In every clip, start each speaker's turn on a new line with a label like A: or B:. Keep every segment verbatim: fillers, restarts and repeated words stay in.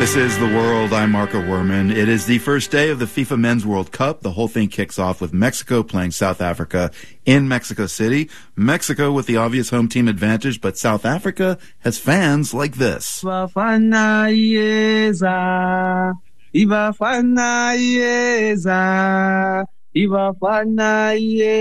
A: This is The World. I'm Marco Werman. It is the first day of the FIFA Men's World Cup. The whole thing kicks off with Mexico playing South Africa in Mexico City. Mexico with the obvious home team advantage, but South Africa has fans like this.
B: Bafana yeza, Ibafana yeza, Ibafana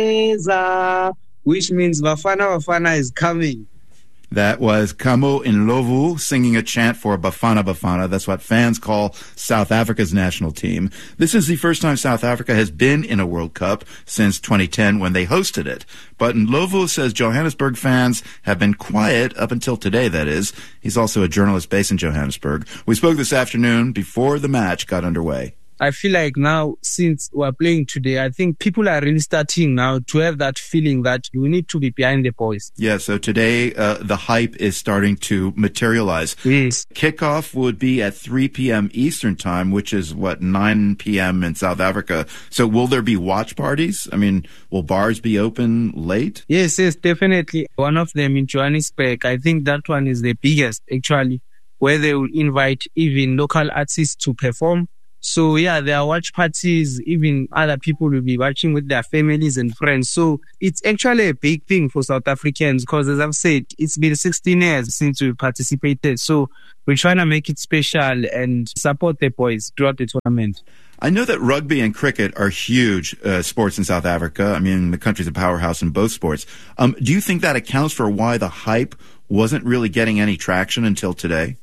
B: yeza, which means Bafana Bafana is coming.
A: That was Kamo Ndlovu singing a chant for Bafana Bafana. That's what fans call South Africa's national team. This is the first time South Africa has been in a World Cup since twenty ten when they hosted it. But Ndlovu says Johannesburg fans have been quiet up until today, that is. He's also a journalist based in Johannesburg. We spoke this afternoon before the match got underway.
B: I feel like now, since we're playing today, I think people are really starting now to have that feeling that we need to be behind the boys.
A: Yeah, so today uh, the hype is starting to materialize.
B: Yes.
A: Kickoff would be at three p.m. Eastern time, which is, what, nine p.m. in South Africa. So will there be watch parties? I mean, will bars be open late?
B: Yes, yes, definitely. One of them in Johannesburg, I think that one is the biggest, actually, where they will invite even local artists to perform. So, yeah, there are watch parties. Even other people will be watching with their families and friends. So it's actually a big thing for South Africans because, as I've said, it's been sixteen years since we participated. So we're trying to make it special and support the boys throughout the tournament.
A: I know that rugby and cricket are huge uh, sports in South Africa. I mean, the country's a powerhouse in both sports. Um, do you think that accounts for why the hype wasn't really getting any traction until today?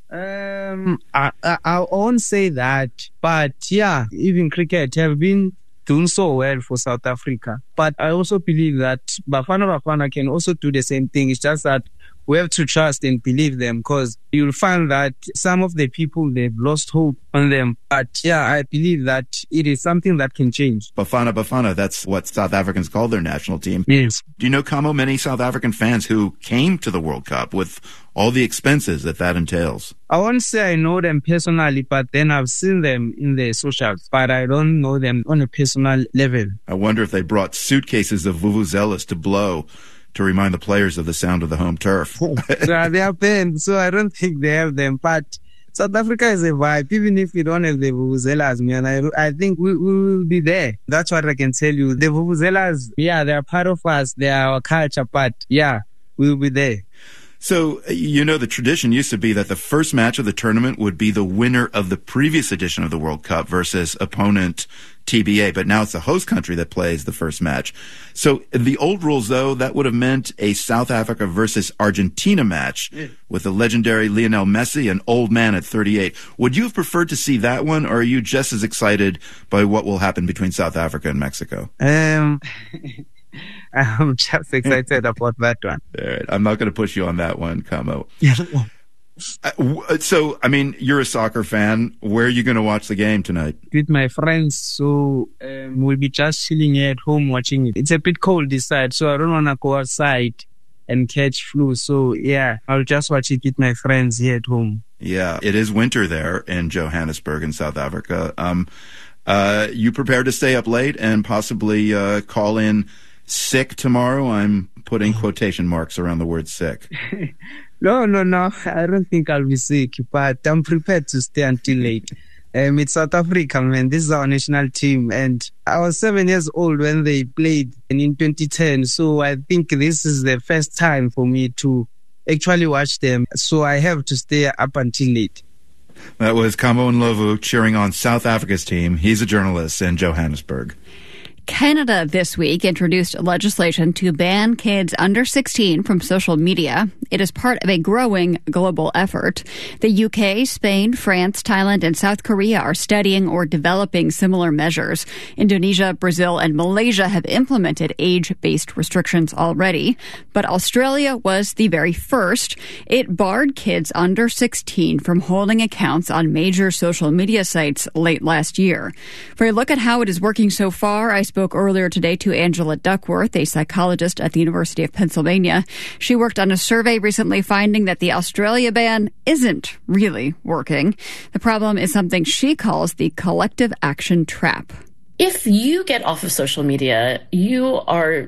B: Um, I, I, I won't say that, but yeah, even cricket have been doing so well for South Africa. But I also believe that Bafana Bafana can also do the same thing. It's just that we have to trust and believe them, because you'll find that some of the people, they've lost hope on them. But yeah, I believe that it is something that can change.
A: Bafana Bafana, that's what South Africans call their national team.
B: Yes.
A: Do you know, Kamo, many South African fans who came to the World Cup with all the expenses that that entails?
B: I won't say I know them personally, but then I've seen them in the socials, but I don't know them on a personal level.
A: I wonder if they brought suitcases of vuvuzelas to blow to remind the players of the sound of the home turf.
B: Yeah, they are banned, so I don't think they have them. But South Africa is a vibe. Even if we don't have the vuvuzelas, man, I, I think we, we will be there. That's what I can tell you. The vuvuzelas, yeah, they are part of us. They are our culture, but yeah, we will be there.
A: So, you know, the tradition used to be that the first match of the tournament would be the winner of the previous edition of the World Cup versus opponent T B A, but now it's the host country that plays the first match. So the old rules, though, that would have meant a South Africa versus Argentina match yeah. with the legendary Lionel Messi, an old man at thirty-eight. Would you have preferred to see that one, or are you just as excited by what will happen between South Africa and Mexico?
B: Um... I'm just excited about that one.
A: All right. I'm not going to push you on that one, Kamo.
B: Yeah, that one.
A: Uh, so, I mean, you're a soccer fan. Where are you going to watch the game tonight?
B: With my friends, so um, we'll be just chilling here at home watching it. It's a bit cold this side, so I don't want to go outside and catch flu. So, yeah, I'll just watch it with my friends here at home.
A: Yeah, it is winter there in Johannesburg in South Africa. Um, uh, you prepared to stay up late and possibly uh, call in sick tomorrow? I'm putting quotation marks around the word sick.
B: No, no, no. I don't think I'll be sick, but I'm prepared to stay until late. Um, it's South Africa, man. This is our national team. And I was seven years old when they played in twenty ten. So I think this is the first time for me to actually watch them. So I have to stay up until late.
A: That was Kamo Ndlovu cheering on South Africa's team. He's a journalist in Johannesburg.
C: Canada this week introduced legislation to ban kids under sixteen from social media. It is part of a growing global effort. The U K, Spain, France, Thailand, and South Korea are studying or developing similar measures. Indonesia, Brazil, and Malaysia have implemented age-based restrictions already. But Australia was the very first. It barred kids under sixteen from holding accounts on major social media sites late last year. For a look at how it is working so far, I spoke earlier today to Angela Duckworth, a psychologist at the University of Pennsylvania. She worked on a survey recently finding that the Australia ban isn't really working. The problem is something she calls the collective action trap.
D: If you get off of social media, you are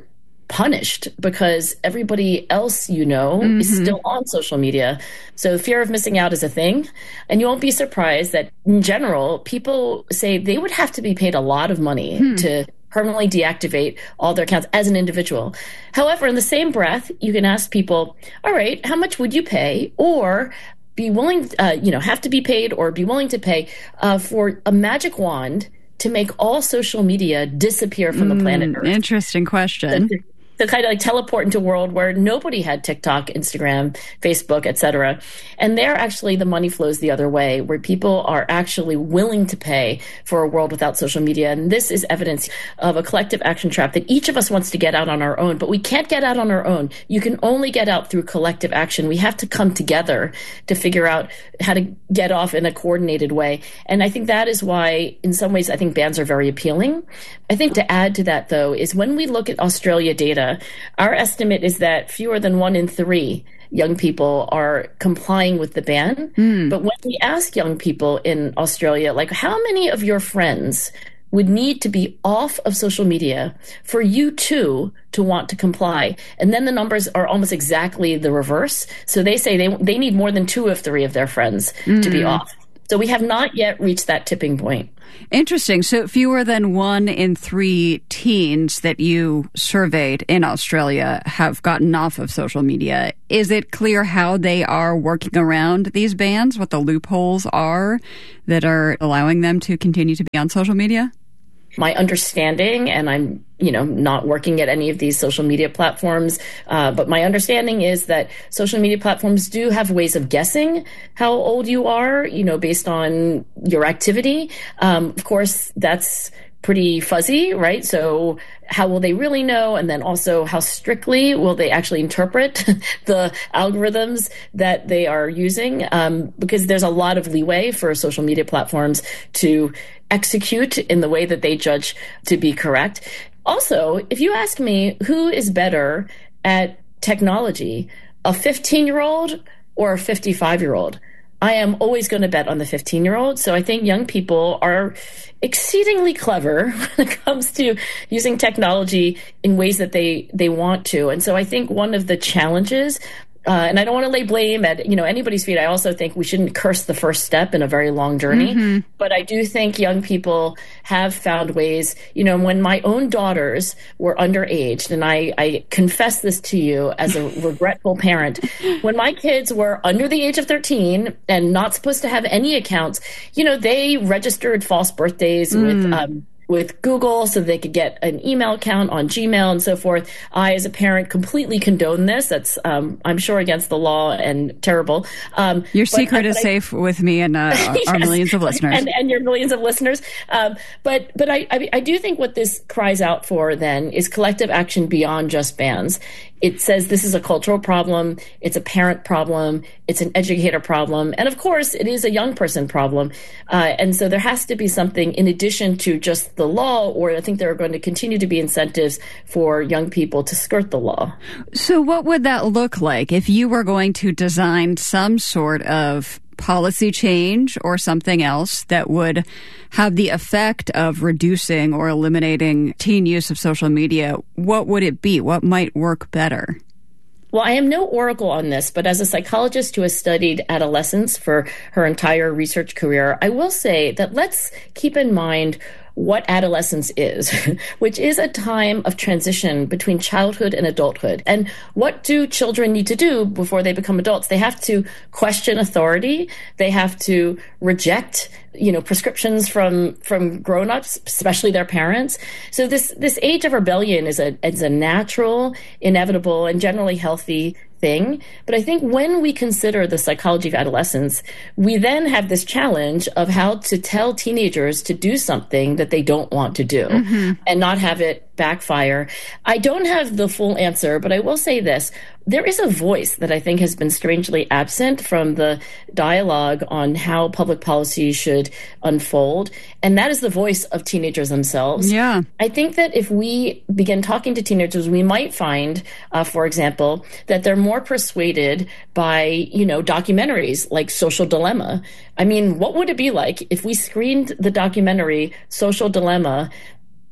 D: punished because everybody else you know mm-hmm. is still on social media. So fear of missing out is a thing. And you won't be surprised that in general, people say they would have to be paid a lot of money hmm. to permanently deactivate all their accounts as an individual. However, in the same breath, you can ask people, all right, how much would you pay or be willing, uh, you know, have to be paid or be willing to pay uh, for a magic wand to make all social media disappear from the planet Earth?
C: Interesting question.
D: So, to kind of like teleport into a world where nobody had TikTok, Instagram, Facebook, et cetera. And there actually the money flows the other way, where people are actually willing to pay for a world without social media. And this is evidence of a collective action trap that each of us wants to get out on our own, but we can't get out on our own. You can only get out through collective action. We have to come together to figure out how to get off in a coordinated way. And I think that is why, in some ways, I think bans are very appealing. I think to add to that, though, is when we look at Australia data, our estimate is that fewer than one in three young people are complying with the ban. Mm. But when we ask young people in Australia, like, how many of your friends would need to be off of social media for you too to want to comply? And then the numbers are almost exactly the reverse. So they say they they need more than two of three of their friends mm. to be off. So we have not yet reached that tipping point.
C: Interesting. So fewer than one in three teens that you surveyed in Australia have gotten off of social media. Is it clear how they are working around these bans, what the loopholes are that are allowing them to continue to be on social media?
D: My understanding, and I'm, you know, not working at any of these social media platforms, uh, but my understanding is that social media platforms do have ways of guessing how old you are, you know, based on your activity. Um, of course, that's pretty fuzzy, right? So how will they really know? And then also how strictly will they actually interpret the algorithms that they are using? Um, because there's a lot of leeway for social media platforms to execute in the way that they judge to be correct. Also, if you ask me who is better at technology, a fifteen-year-old or a fifty-five-year-old, I am always going to bet on the fifteen-year-old. So I think young people are exceedingly clever when it comes to using technology in ways that they, they want to. And so I think one of the challenges, Uh, and I don't want to lay blame at, you know, anybody's feet. I also think we shouldn't curse the first step in a very long journey. Mm-hmm. But I do think young people have found ways, you know, when my own daughters were underage, and I, I confess this to you as a regretful parent, when my kids were under the age of thirteen and not supposed to have any accounts, you know, they registered false birthdays mm. with, um, with Google so they could get an email account on Gmail and so forth. I, as a parent, completely condone this. That's, um, I'm sure, against the law and terrible. Um,
C: your secret but, is but safe I, with me and uh, yes, our millions of listeners.
D: And, and your millions of listeners. Um, but but I, I, I do think what this cries out for, then, is collective action beyond just bans. It says this is a cultural problem, it's a parent problem, it's an educator problem, and of course, it is a young person problem. Uh, and so there has to be something in addition to just the law, or I think there are going to continue to be incentives for young people to skirt the law.
C: So what would that look like if you were going to design some sort of policy change or something else that would have the effect of reducing or eliminating teen use of social media? What would it be? What might work better?
D: Well, I am no oracle on this, but as a psychologist who has studied adolescence for her entire research career, I will say that let's keep in mind what adolescence is, which is a time of transition between childhood and adulthood. And what do children need to do before they become adults? They have to question authority. They have to reject, you know, prescriptions from, from grown-ups, especially their parents. So this, this age of rebellion is a, is a natural, inevitable, and generally healthy thing. But I think when we consider the psychology of adolescence, we then have this challenge of how to tell teenagers to do something that they don't want to do mm-hmm. and not have it backfire. I don't have the full answer, but I will say this. There is a voice that I think has been strangely absent from the dialogue on how public policy should unfold, and that is the voice of teenagers themselves.
C: Yeah.
D: I think that if we begin talking to teenagers, we might find, uh, for example, that they're more persuaded by, you know, documentaries like Social Dilemma. I mean, what would it be like if we screened the documentary Social Dilemma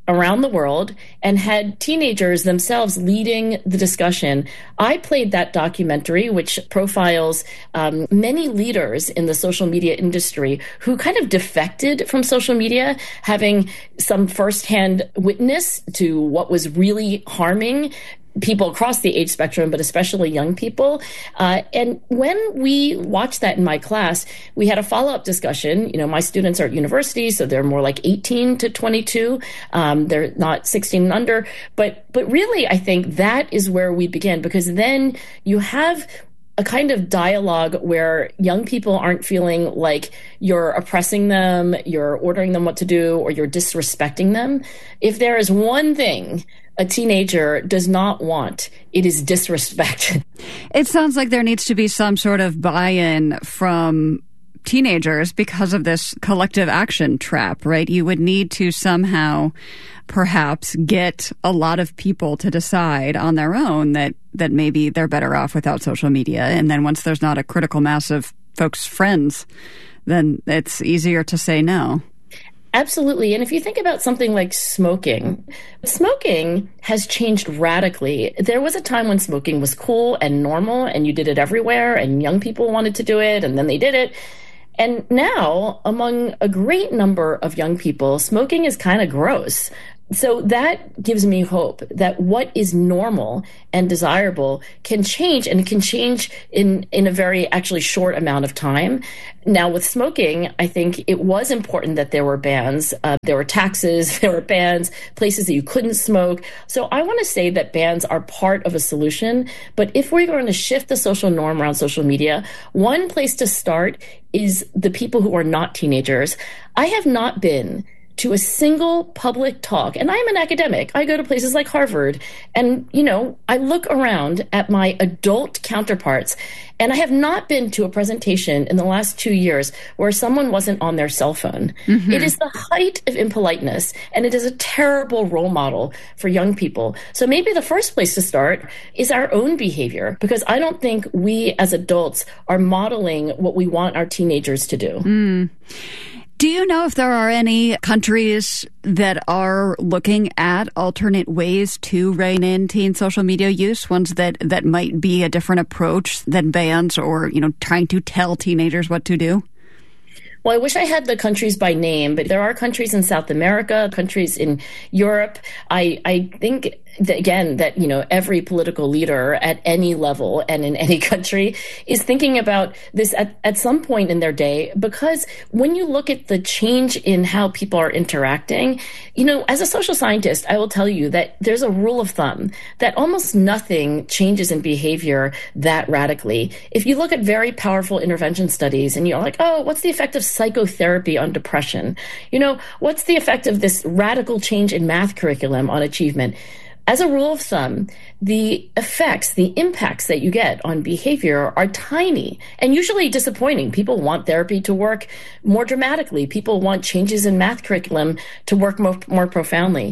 D: around the world and had teenagers themselves leading the discussion. I played that documentary, which profiles um, many leaders in the social media industry who kind of defected from social media, having some firsthand witness to what was really harming people across the age spectrum, but especially young people. Uh, and when we watched that in my class, we had a follow-up discussion. You know, my students are at university, so they're more like eighteen to twenty-two. Um, they're not sixteen and under. But, but really, I think that is where we begin, because then you have a kind of dialogue where young people aren't feeling like you're oppressing them, you're ordering them what to do, or you're disrespecting them. If there is one thing a teenager does not want, it is disrespect.
C: It sounds like there needs to be some sort of buy-in from teenagers because of this collective action trap, right? You would need to somehow perhaps get a lot of people to decide on their own that, that maybe they're better off without social media. And then once there's not a critical mass of folks' friends, then it's easier to say no.
D: Absolutely. And if you think about something like smoking, smoking has changed radically. There was a time when smoking was cool and normal and you did it everywhere and young people wanted to do it and then they did it. And now, among a great number of young people, smoking is kind of gross. So that gives me hope that what is normal and desirable can change, and it can change in, in a very actually short amount of time. Now, with smoking, I think it was important that there were bans. Uh, there were taxes, there were bans, places that you couldn't smoke. So I want to say that bans are part of a solution. But if we're going to shift the social norm around social media, one place to start is the people who are not teenagers. I have not been to a single public talk. And I'm an academic. I go to places like Harvard. And, you know, I look around at my adult counterparts, and I have not been to a presentation in the last two years where someone wasn't on their cell phone. Mm-hmm. It is the height of impoliteness, and it is a terrible role model for young people. So maybe the first place to start is our own behavior, because I don't think we as adults are modeling what we want our teenagers to do.
C: Mm. Do you know if there are any countries that are looking at alternate ways to rein in teen social media use, ones that, that might be a different approach than bans or, you know, trying to tell teenagers what to do?
D: Well, I wish I had the countries by name, but there are countries in South America, countries in Europe. I, I think, that, again, that, you know, every political leader at any level and in any country is thinking about this at, at some point in their day, because when you look at the change in how people are interacting, you know, as a social scientist, I will tell you that there's a rule of thumb that almost nothing changes in behavior that radically. If you look at very powerful intervention studies and you're like, oh, what's the effect of psychotherapy on depression? You know, what's the effect of this radical change in math curriculum on achievement? As a rule of thumb, the effects, the impacts that you get on behavior are tiny and usually disappointing. People want therapy to work more dramatically. People want changes in math curriculum to work more, more profoundly.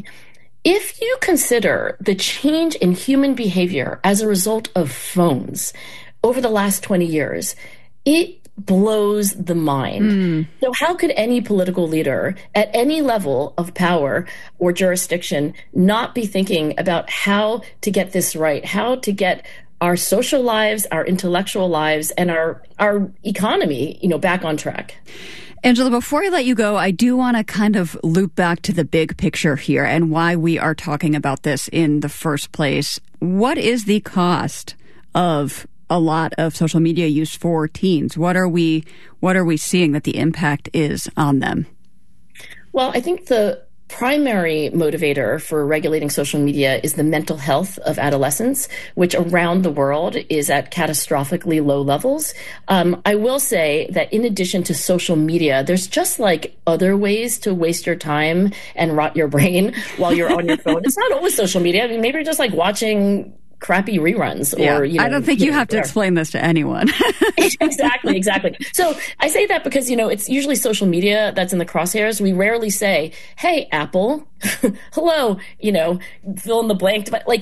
D: If you consider the change in human behavior as a result of phones over the last twenty years, it blows the mind. Mm. So how could any political leader at any level of power or jurisdiction not be thinking about how to get this right, how to get our social lives, our intellectual lives, and our our economy, you know, back on track?
C: Angela, before I let you go, I do want to kind of loop back to the big picture here and why we are talking about this in the first place. What is the cost of a lot of social media use for teens? What are we what are we seeing that the impact is on them?
D: Well, I think the primary motivator for regulating social media is the mental health of adolescents, which around the world is at catastrophically low levels. Um, I will say that in addition to social media, there's just like other ways to waste your time and rot your brain while you're on your phone. It's not always social media. I mean, maybe you're just like watching crappy reruns or,
C: yeah,
D: you know,
C: I don't think you, you know, have to explain this to anyone.
D: Exactly, exactly. So I say that because, you know, it's usually social media that's in the crosshairs. We rarely say, hey, Apple, hello, you know, fill in the blank. But like,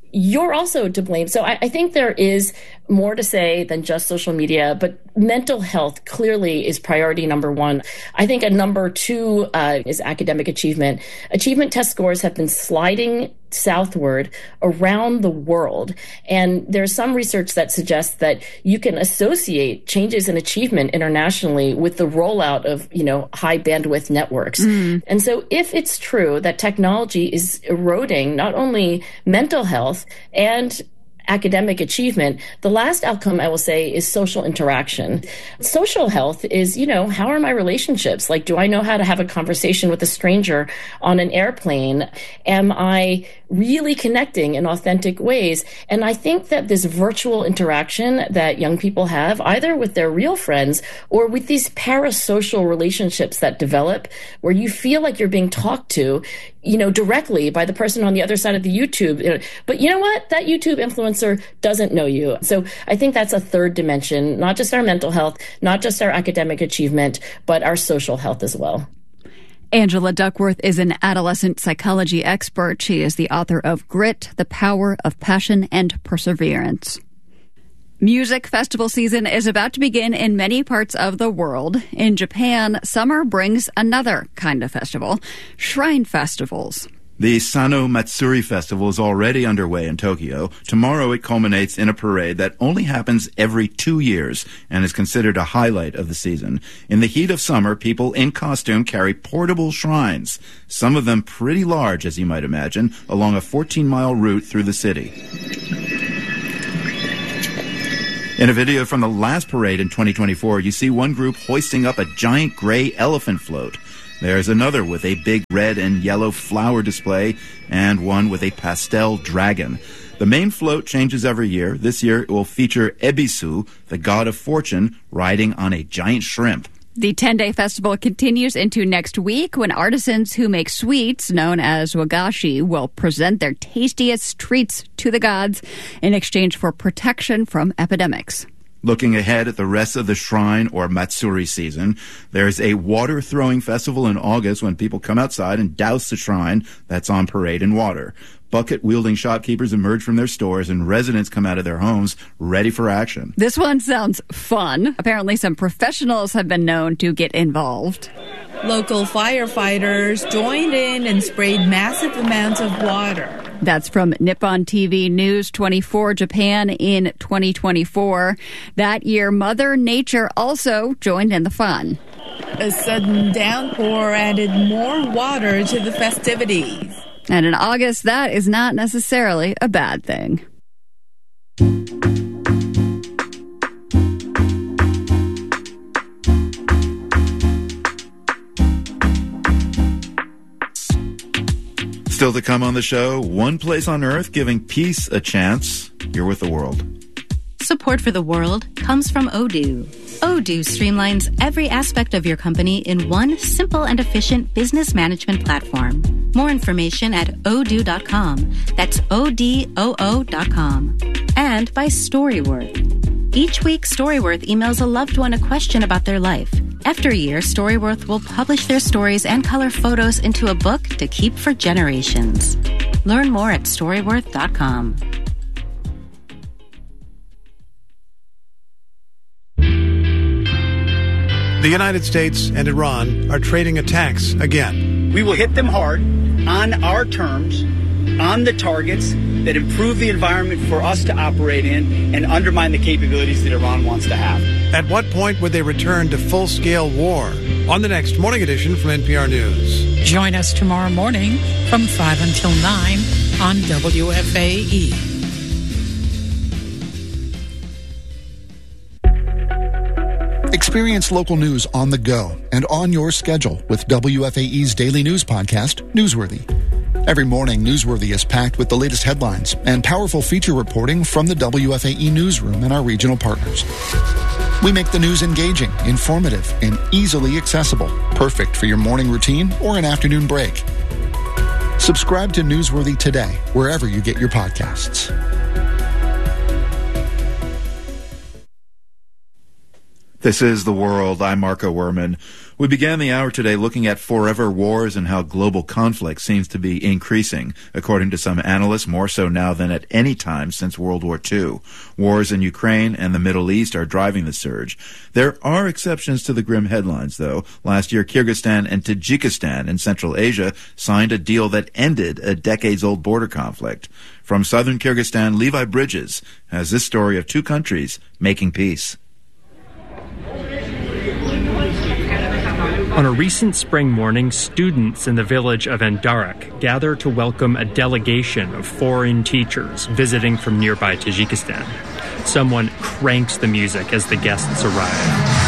D: you're also to blame. So I, I think there is more to say than just social media, but mental health clearly is priority number one. I think a number two uh, is academic achievement. Achievement test scores have been sliding southward around the world. And there's some research that suggests that you can associate changes in achievement internationally with the rollout of, you know, high bandwidth networks. Mm. And so if it's true that technology is eroding not only mental health and academic achievement, the last outcome I will say is social interaction. Social health is, you know, how are my relationships? Like, do I know how to have a conversation with a stranger on an airplane? Am I really connecting in authentic ways? And I think that this virtual interaction that young people have, either with their real friends or with these parasocial relationships that develop, where you feel like you're being talked to, you know, directly by the person on the other side of the YouTube. But you know what? That YouTube influencer doesn't know you. So I think that's a third dimension, not just our mental health, not just our academic achievement, but our social health as well.
C: Angela Duckworth is an adolescent psychology expert. She is the author of Grit, The Power of Passion and Perseverance. Music festival season is about to begin in many parts of the world. In Japan, summer brings another kind of festival, shrine festivals.
A: The Sano Matsuri Festival is already underway in Tokyo. Tomorrow it culminates in a parade that only happens every two years and is considered a highlight of the season. In the heat of summer, people in costume carry portable shrines, some of them pretty large, as you might imagine, along a fourteen-mile route through the city. In a video from the last parade in twenty twenty-four, you see one group hoisting up a giant gray elephant float. There's another with a big red and yellow flower display, and one with a pastel dragon. The main float changes every year. This year it will feature Ebisu, the god of fortune, riding on a giant shrimp.
C: The ten-day festival continues into next week when artisans who make sweets, known as wagashi, will present their tastiest treats to the gods in exchange for protection from epidemics.
A: Looking ahead at the rest of the shrine or Matsuri season, there's a water-throwing festival in August when people come outside and douse the shrine that's on parade in water. Bucket-wielding shopkeepers emerge from their stores and residents come out of their homes ready for action.
C: This one sounds fun. Apparently some professionals have been known to get involved.
E: Local firefighters joined in and sprayed massive amounts of water.
C: That's from Nippon T V News twenty-four Japan in twenty twenty-four. That year, Mother Nature also joined in the fun.
E: A sudden downpour added more water to the festivities.
C: And in August, that is not necessarily a bad thing.
A: Still to come on the show, one place on Earth giving peace a chance. You're with the world.
F: Support for the world comes from Odoo. Odoo streamlines every aspect of your company in one simple and efficient business management platform. More information at odoo dot com. That's O D O O dot com. And by Storyworth. Each week, Storyworth emails a loved one a question about their life. After a year, Storyworth will publish their stories and color photos into a book to keep for generations. Learn more at storyworth dot com.
G: The United States and Iran are trading attacks again.
H: We will hit them hard, on our terms, on the targets that improve the environment for us to operate in and undermine the capabilities that Iran wants to have.
G: At what point would they return to full-scale war? On the next Morning Edition from N P R News.
I: Join us tomorrow morning from five until nine on W F A E.
J: Experience local news on the go and on your schedule with W F A E's daily news podcast, Newsworthy. Every morning, Newsworthy is packed with the latest headlines and powerful feature reporting from the W F A E newsroom and our regional partners. We make the news engaging, informative, and easily accessible, perfect for your morning routine or an afternoon break. Subscribe to Newsworthy today, wherever you get your podcasts.
A: This is The World. I'm Marco Werman. We began the hour today looking at forever wars and how global conflict seems to be increasing, according to some analysts, more so now than at any time since World War Two. Wars in Ukraine and the Middle East are driving the surge. There are exceptions to the grim headlines, though. Last year, Kyrgyzstan and Tajikistan in Central Asia signed a deal that ended a decades-old border conflict. From southern Kyrgyzstan, Levi Bridges has this story of two countries making peace.
K: On a recent spring morning, students in the village of Andarak gather to welcome a delegation of foreign teachers visiting from nearby Tajikistan. Someone cranks the music as the guests arrive.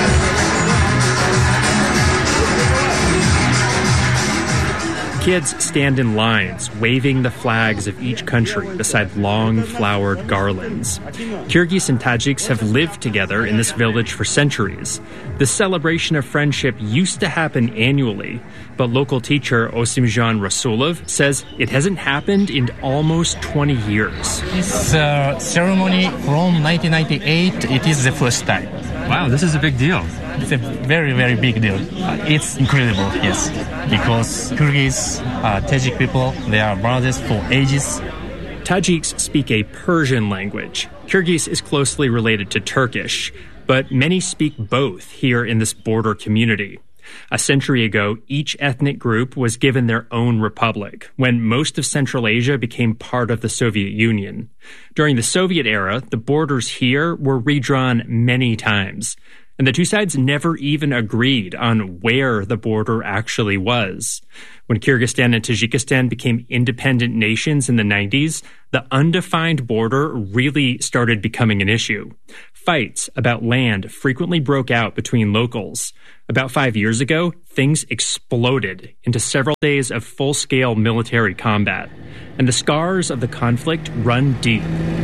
K: Kids stand in lines, waving the flags of each country beside long, flowered garlands. Kyrgyz and Tajiks have lived together in this village for centuries. The celebration of friendship used to happen annually, but local teacher Osimjan Rasulov says it hasn't happened in almost twenty years.
L: This uh, ceremony from nineteen ninety-eight, it is the first time.
K: Wow, this is a big deal.
L: It's a very, very big deal. Uh, it's incredible, yes, because Kyrgyz, uh, Tajik people, they are brothers for ages.
K: Tajiks speak a Persian language. Kyrgyz is closely related to Turkish, but many speak both here in this border community. A century ago, each ethnic group was given their own republic when most of Central Asia became part of the Soviet Union. During the Soviet era, the borders here were redrawn many times, and the two sides never even agreed on where the border actually was. When Kyrgyzstan and Tajikistan became independent nations in the nineties, the undefined border really started becoming an issue. Fights about land frequently broke out between locals. About five years ago, things exploded into several days of full-scale military combat, and the scars of the conflict run deep.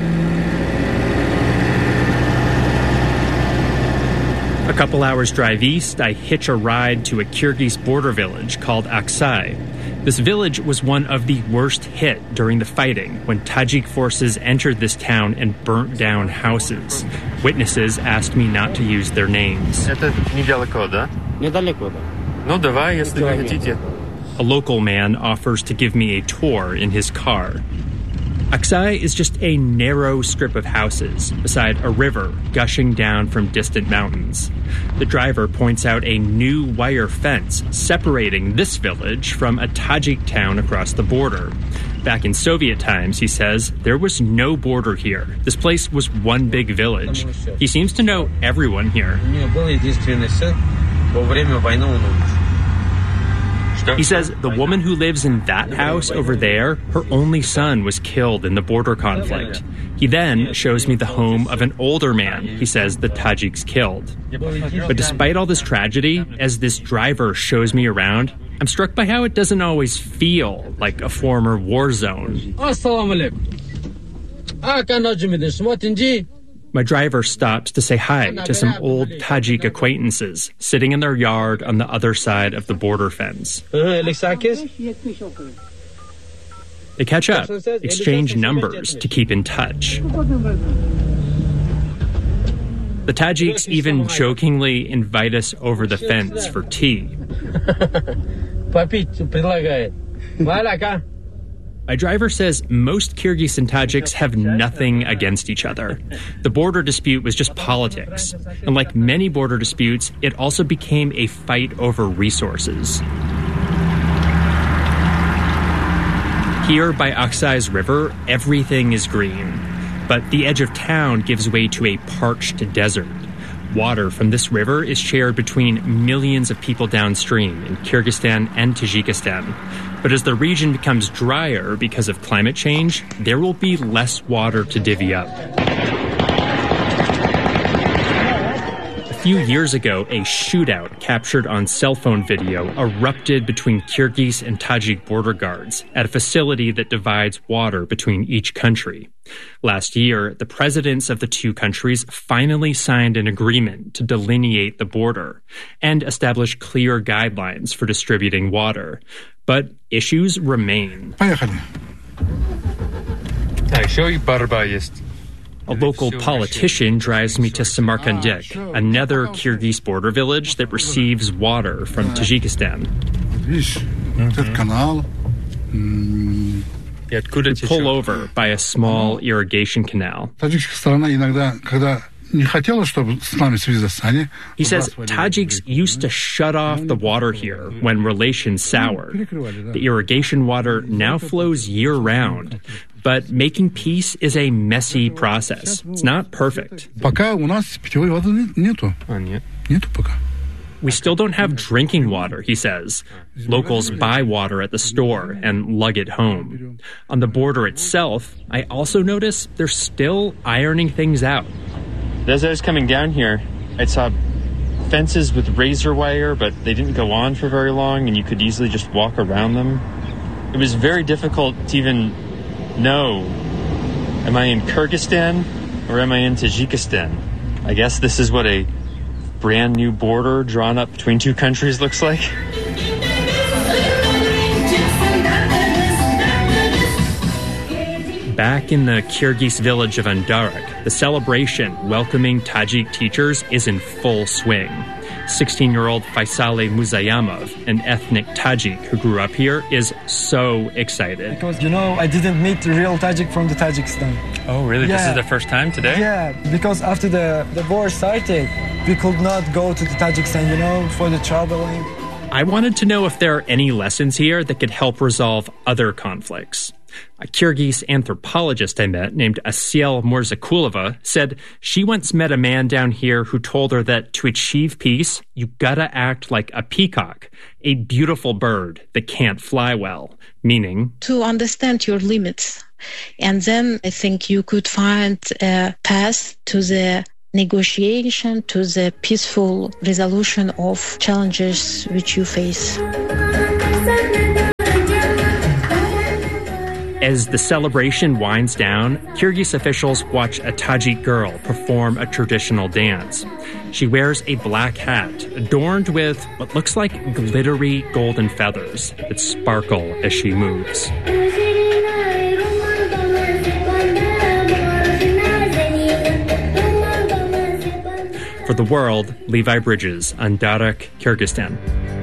K: A couple hours drive east, I hitch a ride to a Kyrgyz border village called Aksai. This village was one of the worst hit during the fighting when Tajik forces entered this town and burnt down houses. Witnesses asked me not to use their names.
M: Это недалеко, да? Недалеко, да. Ну, давай, если вы хотите.
K: A local man offers to give me a tour in his car. Aksai is just a narrow strip of houses beside a river gushing down from distant mountains. The driver points out a new wire fence separating this village from a Tajik town across the border. Back in Soviet times, he says, there was no border here. This place was one big village. He seems to know everyone here. He says the woman who lives in that house over there, her only son was killed in the border conflict. He then shows me the home of an older man he says the Tajiks killed. But despite all this tragedy, as this driver shows me around, I'm struck by how it doesn't always feel like a former war zone. My driver stops to say hi to some old Tajik acquaintances sitting in their yard on the other side of the border fence. They catch up, exchange numbers to keep in touch. The Tajiks even jokingly invite us over the fence for tea. My driver says most Kyrgyz and Tajiks have nothing against each other. The border dispute was just politics. And like many border disputes, it also became a fight over resources. Here by Aksai's river, everything is green. But the edge of town gives way to a parched desert. Water from this river is shared between millions of people downstream in Kyrgyzstan and Tajikistan. But as the region becomes drier because of climate change, there will be less water to divvy up. A few years ago, a shootout captured on cell phone video erupted between Kyrgyz and Tajik border guards at a facility that divides water between each country. Last year, the presidents of the two countries finally signed an agreement to delineate the border and establish clear guidelines for distributing water. But issues remain.
M: Поехали. А еще и борьба есть.
K: A local politician drives me to Samarkanduk, another Kyrgyz border village that receives water from Tajikistan. We pull over by a small irrigation canal. He says Tajiks used to shut off the water here when relations soured. The irrigation water now flows year-round. But making peace is a messy process. It's not perfect. We still don't have drinking water, he says. Locals buy water at the store and lug it home. On the border itself, I also notice they're still ironing things out.
M: As I was coming down here, I saw fences with razor wire, but they didn't go on for very long, and you could easily just walk around them. It was very difficult to even know, am I in Kyrgyzstan or am I in Tajikistan? I guess this is what a brand new border drawn up between two countries looks like.
K: Back in the Kyrgyz village of Andarak, the celebration welcoming Tajik teachers is in full swing. sixteen-year-old Faisale Muzayamov, an ethnic Tajik who grew up here, is so excited.
N: Because, you know, I didn't meet the real Tajik from the Tajikistan.
M: Oh, really?
N: Yeah.
M: This is the first time today?
N: Yeah, because after the, the war started, we could not go to the Tajikistan, you know, for the traveling.
K: I wanted to know if there are any lessons here that could help resolve other conflicts. A Kyrgyz anthropologist I met named Asiel Morzakulova said she once met a man down here who told her that to achieve peace, you gotta act like a peacock, a beautiful bird that can't fly well, meaning
O: to understand your limits. And then I think you could find a path to the negotiation, to the peaceful resolution of challenges which you face.
K: As the celebration winds down, Kyrgyz officials watch a Tajik girl perform a traditional dance. She wears a black hat adorned with what looks like glittery golden feathers that sparkle as she moves. For The World, Levi Bridges, Andarak, Kyrgyzstan.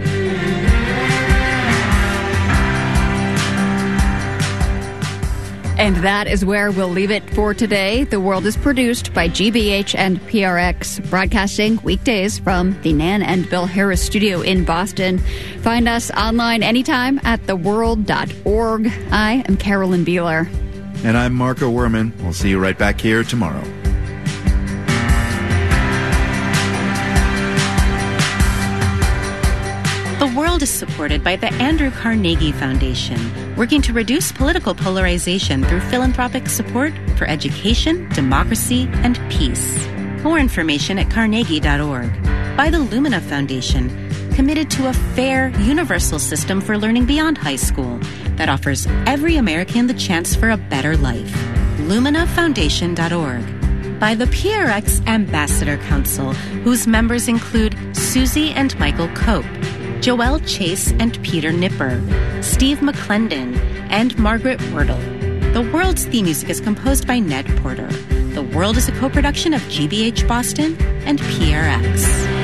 C: And that is where we'll leave it for today. The World is produced by G B H and P R X, broadcasting weekdays from the Nan and Bill Harris studio in Boston. Find us online anytime at the world dot org. I am Carolyn Beeler.
A: And I'm Marco Werman. We'll see you right back here tomorrow.
F: The World is supported by the Andrew Carnegie Foundation, working to reduce political polarization through philanthropic support for education, democracy, and peace. More information at carnegie dot org. By the Lumina Foundation, committed to a fair, universal system for learning beyond high school that offers every American the chance for a better life. lumina foundation dot org. By the P R X Ambassador Council, whose members include Susie and Michael Cope, Joelle Chase and Peter Nipper, Steve McClendon, and Margaret Wordle. The World's theme music is composed by Ned Porter. The World is a co-production of G B H Boston and P R X.